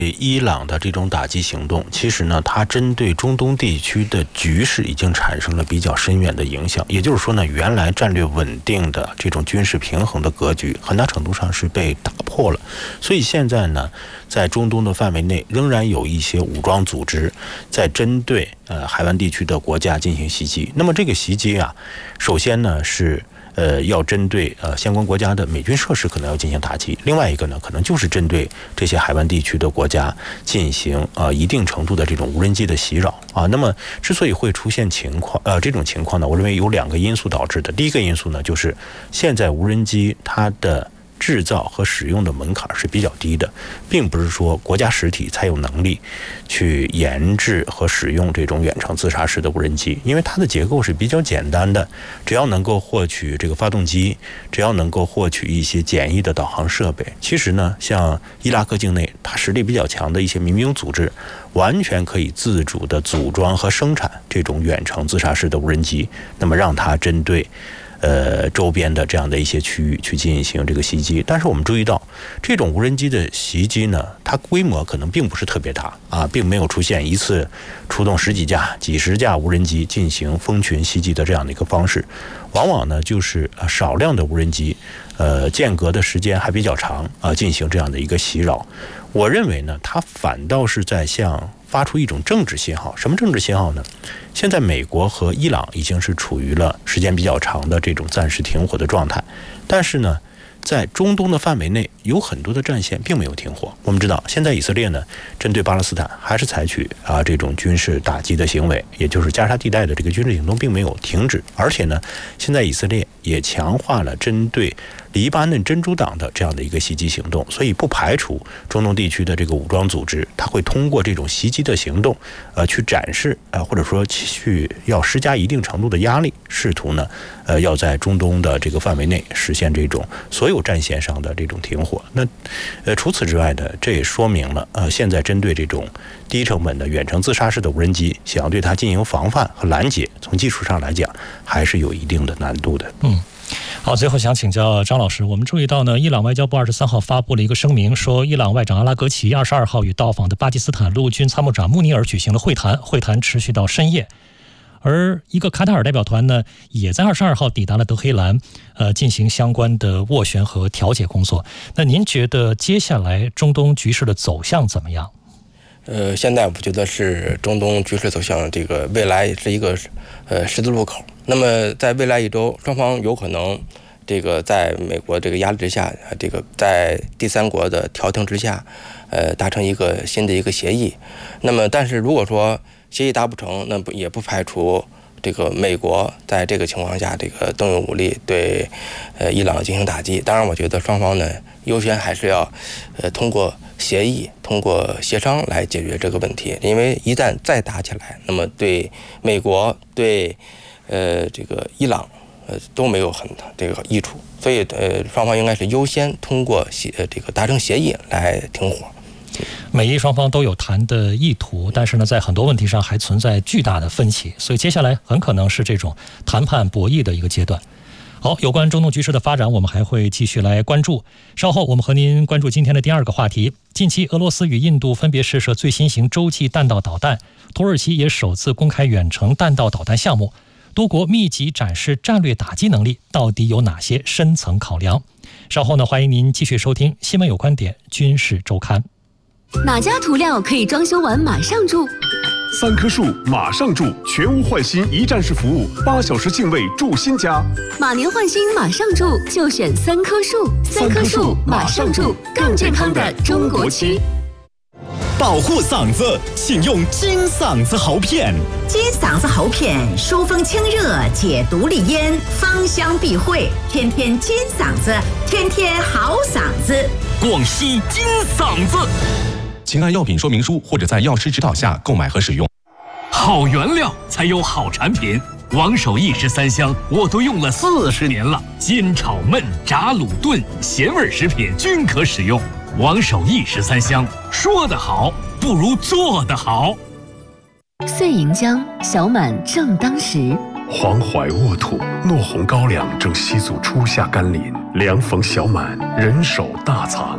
伊朗的这种打击行动，其实呢，它针对中东地区的局势已经产生了比较深远的影响。也就是说呢，原来战略稳定的这种军事平衡的格局，很大程度上是被打破了。所以现在呢，在中东的范围内，仍然有一些武装组织在针对海湾地区的国家进行袭击。那么这个袭击啊，首先呢是要针对相关国家的美军设施可能要进行打击，另外一个呢，可能就是针对这些海湾地区的国家进行一定程度的这种无人机的袭扰啊。那么之所以会出现这种情况呢，我认为有2个因素导致的。第一个因素呢，就是现在无人机它的制造和使用的门槛是比较低的，并不是说国家实体才有能力去研制和使用这种远程自杀式的无人机，因为它的结构是比较简单的，只要能够获取这个发动机，只要能够获取一些简易的导航设备，其实呢，像伊拉克境内它实力比较强的一些民兵组织，完全可以自主的组装和生产这种远程自杀式的无人机，那么让它针对周边的这样的一些区域去进行这个袭击。但是我们注意到，这种无人机的袭击呢，它规模可能并不是特别大啊，并没有出现一次出动十几架、几十架无人机进行蜂群袭击的这样的一个方式，往往呢就是少量的无人机，间隔的时间还比较长啊，进行这样的一个袭扰。我认为呢，它反倒是在向发出一种政治信号。什么政治信号呢？现在美国和伊朗已经是处于了时间比较长的这种暂时停火的状态，但是呢，在中东的范围内有很多的战线并没有停火。我们知道，现在以色列呢，针对巴勒斯坦还是采取这种军事打击的行为，也就是加沙地带的这个军事行动并没有停止，而且呢，现在以色列也强化了针对黎巴嫩真主党的这样的一个袭击行动，所以不排除中东地区的这个武装组织，它会通过这种袭击的行动，去展示或者说去要施加一定程度的压力，试图呢，要在中东的这个范围内实现这种所有战线上的这种停火。那除此之外呢，这也说明了现在针对这种低成本的远程自杀式的无人机，想要对它进行防范和拦截，从技术上来讲还是有一定的难度的。 好，最后想请教张老师，我们注意到呢，伊朗外交部23号发布了一个声明，说伊朗外长阿拉格齐22号与到访的巴基斯坦陆军参谋长穆尼尔举行了会谈，会谈持续到深夜。而一个卡塔尔代表团呢，也在22号抵达了德黑兰，进行相关的斡旋和调解工作。那您觉得接下来中东局势的走向怎么样？ 现在我觉得是中东局势走向这个未来是一个十字路口。那么在未来一周，双方有可能这个在美国这个压力之下，这个在第三国的调停之下，达成一个新的一个协议。那么，但是如果说协议达不成，那也不排除这个美国在这个情况下这个动用武力对伊朗进行打击。当然，我觉得双方呢优先还是要通过协议、通过协商来解决这个问题，因为一旦再打起来，那么对美国对这个伊朗都没有很这个益处，所以双方应该是优先通过这个达成协议来停火。 美伊双方都有谈的意图，但是呢，在很多问题上还存在巨大的分歧，所以接下来很可能是这种谈判博弈的一个阶段。好，有关中东局势的发展，我们还会继续来关注。稍后我们和您关注今天的第2个话题。近期，俄罗斯与印度分别试射最新型洲际弹道导弹，土耳其也首次公开远程弹道导弹项目。多国密集展示战略打击能力，到底有哪些深层考量？稍后呢，欢迎您继续收听《新闻有观点·军事周刊》。 哪家涂料可以装修完马上住 ？3棵树马上住，全屋换新一站式服务，8小时净位住新家。 马年换新马上住，就选3棵树。3棵树马上住，更健康的中国区。 保护嗓子，请用金嗓子喉片。 金嗓子喉片疏风清热，解毒利咽，芳香避秽，天天金嗓子，天天好嗓子。 广西金嗓子，请按药品说明书或者在药师指导下购买和使用。 好原料才有好产品。王守义食3香我都用了40年了，煎炒焖炸卤炖咸味食品均可使用。王守义食3香，说得好不如做得好。 岁银江，小满正当时。 黄淮沃土，糯红高粱正吸足初夏甘霖，凉逢小满，人手大藏。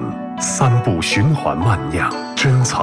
3步循环慢酿，珍藏